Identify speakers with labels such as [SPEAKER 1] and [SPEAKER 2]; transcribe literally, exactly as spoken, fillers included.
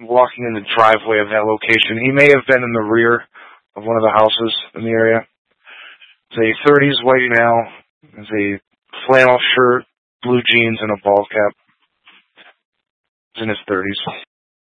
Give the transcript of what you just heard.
[SPEAKER 1] walking in the driveway of that location. He may have been in the rear of one of the houses in the area. He's a thirties white male. He's a flannel shirt, blue jeans, and a ball cap. He's in his thirties.